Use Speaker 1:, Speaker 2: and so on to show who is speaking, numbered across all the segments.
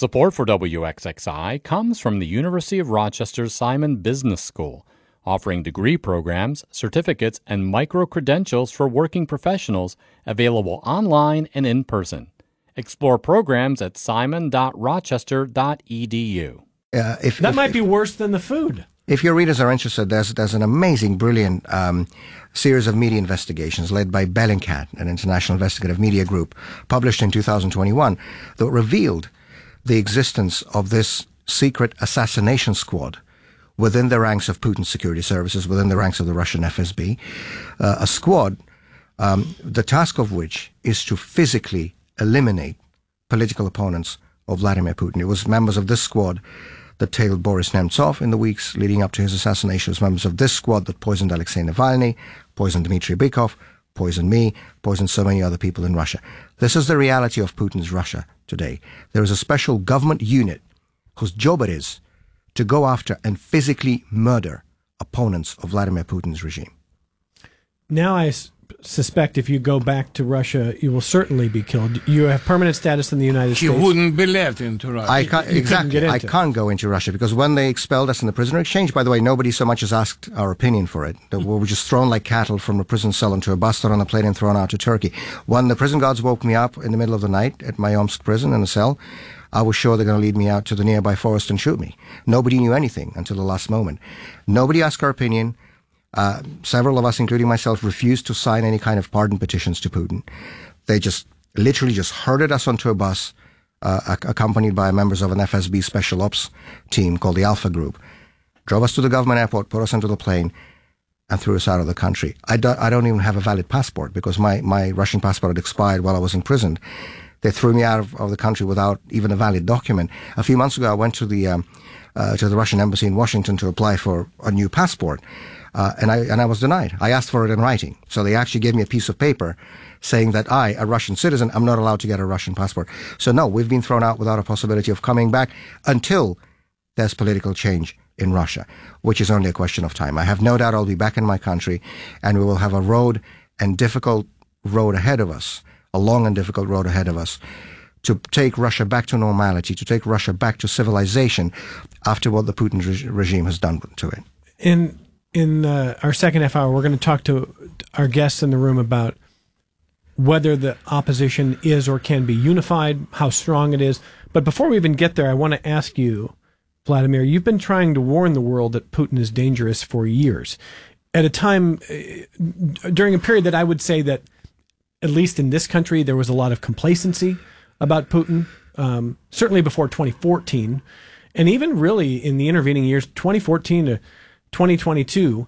Speaker 1: Support for WXXI comes from the University of Rochester's Simon Business School, offering degree programs, certificates, and micro-credentials for working professionals available online and in person. Explore programs at simon.rochester.edu.
Speaker 2: That might be worse than the food.
Speaker 3: If your readers are interested, there's an amazing, brilliant series of media investigations led by Bellingcat, an international investigative media group, published in 2021, that revealed the existence of this secret assassination squad within the ranks of Putin's security services, within the ranks of the Russian FSB, a squad, the task of which is to physically eliminate political opponents of Vladimir Putin. It was members of this squad that tailed Boris Nemtsov in the weeks leading up to his assassination. It was members of this squad that poisoned Alexei Navalny, poisoned Dmitry Bykov, poisoned me, poisoned so many other people in Russia. This is the reality of Putin's Russia today. There is a special government unit whose job it is to go after and physically murder opponents of Vladimir Putin's regime.
Speaker 2: Now I suspect if you go back to Russia, you will certainly be killed. You have permanent status in the United States.
Speaker 4: You wouldn't be let into Russia.
Speaker 3: I can't go into Russia because when they expelled us in the prisoner exchange, by the way, nobody so much as asked our opinion for it. We were just thrown like cattle from a prison cell into a bus, thrown on a plane and thrown out to Turkey. When the prison guards woke me up in the middle of the night at my Omsk prison in a cell, I was sure they're going to lead me out to the nearby forest and shoot me. Nobody knew anything until the last moment. Nobody asked our opinion. Several of us, including myself, refused to sign any kind of pardon petitions to Putin. They just literally just herded us onto a bus, accompanied by members of an FSB special ops team called the Alpha Group, drove us to the government airport, put us into the plane, and threw us out of the country. I don't even have a valid passport because my Russian passport had expired while I was imprisoned. They threw me out of the country without even a valid document. A few months ago, I went to the Russian embassy in Washington to apply for a new passport. And I was denied. I asked for it in writing. So they actually gave me a piece of paper saying that I, a Russian citizen, am not allowed to get a Russian passport. So no, we've been thrown out without a possibility of coming back until there's political change in Russia, which is only a question of time. I have no doubt I'll be back in my country and we will have a difficult road ahead of us, a long and difficult road ahead of us to take Russia back to normality, to take Russia back to civilization after what the Putin regime has done to it.
Speaker 2: In our second half hour, we're going to talk to our guests in the room about whether the opposition is or can be unified, how strong it is. But before we even get there, I want to ask you, Vladimir, you've been trying to warn the world that Putin is dangerous for years. At a time, during a period that I would say that, at least in this country, there was a lot of complacency about Putin, certainly before 2014. And even really in the intervening years, 2014 to 2022,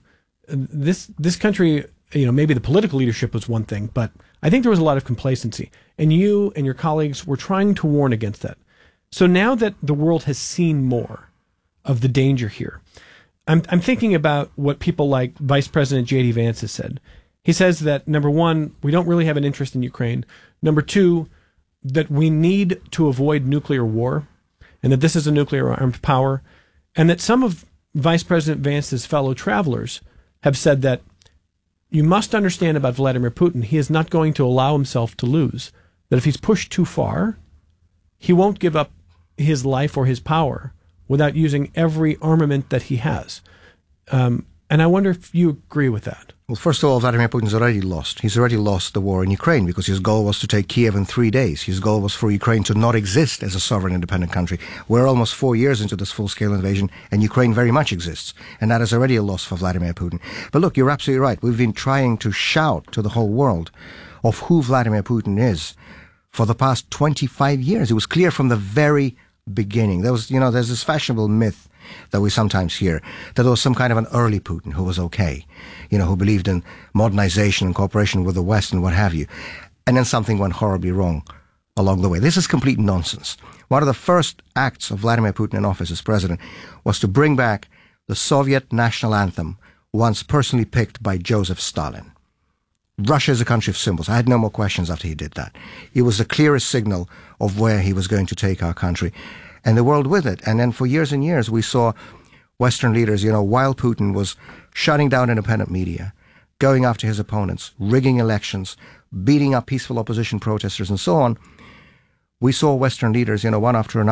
Speaker 2: this country, maybe the political leadership was one thing, but I think there was a lot of complacency. And you and your colleagues were trying to warn against that. So now that the world has seen more of the danger here, I'm thinking about what people like Vice President J.D. Vance has said. He says that, number one, we don't really have an interest in Ukraine. Number two, that we need to avoid nuclear war, and that this is a nuclear armed power, and that some of Vice President Vance's fellow travelers have said that you must understand about Vladimir Putin, he is not going to allow himself to lose, that if he's pushed too far, he won't give up his life or his power without using every armament that he has. And I wonder if you agree with that.
Speaker 3: Well, first of all, Vladimir Putin's already lost. He's already lost the war in Ukraine because his goal was to take Kiev in 3 days. His goal was for Ukraine to not exist as a sovereign independent country. We're almost 4 years into this full-scale invasion, and Ukraine very much exists. And that is already a loss for Vladimir Putin. But look, you're absolutely right. We've been trying to shout to the whole world of who Vladimir Putin is for the past 25 years. It was clear from the very beginning. There's this fashionable myth that we sometimes hear, that there was some kind of an early Putin who was okay, who believed in modernization and cooperation with the West and what have you. And then something went horribly wrong along the way. This is complete nonsense. One of the first acts of Vladimir Putin in office as president was to bring back the Soviet national anthem, once personally picked by Joseph Stalin. Russia is a country of symbols. I had no more questions after he did that. It was the clearest signal of where he was going to take our country and the world with it. And then for years and years, we saw Western leaders, while Putin was shutting down independent media, going after his opponents, rigging elections, beating up peaceful opposition protesters and so on, we saw Western leaders, one after another,